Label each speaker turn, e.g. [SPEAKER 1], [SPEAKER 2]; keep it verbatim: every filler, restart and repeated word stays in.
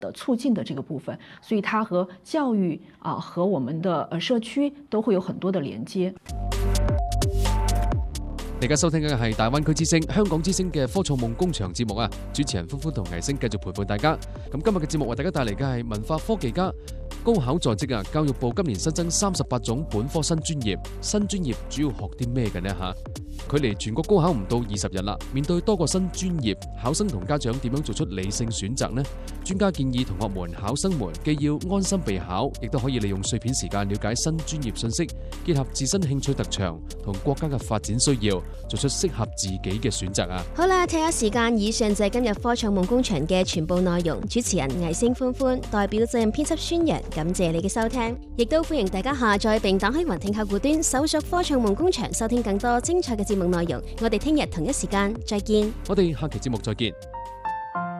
[SPEAKER 1] 的促进的这个部分，所以它和教育啊、和我们的呃社區都會有很多的連接。
[SPEAKER 2] 你而家收聽嘅係大灣區之聲、香港之聲嘅科創夢工場節目啊！主持人歡歡同藝星繼續陪伴大家。咁今日嘅節目為大家帶嚟嘅係文化科技家高考在職啊！教育部今年新增三十八種本科新專業，新專業主要學啲咩嘅呢？嚇，距離全國高考唔到二十日啦，面對多個新專業，考生同家長點樣做出理性選擇呢？專家建議同學們、考生們既要安心備考，亦都可以利用碎片時間了解新專業信息，結合自身興趣特長同國家嘅發展需要，做出適合自己嘅選擇啊！
[SPEAKER 3] 好啦，睇下時間，以上就係今日科創夢工場嘅全部內容。主持人藝星歡歡，代表責任編輯宣揚，感謝你嘅收聽，亦都歡迎大家下載並打開雲聽客戶端，搜索科創夢工場，收聽更多精彩嘅節目內容。我哋聽日同一時間再見。
[SPEAKER 2] 我哋下期節目再見。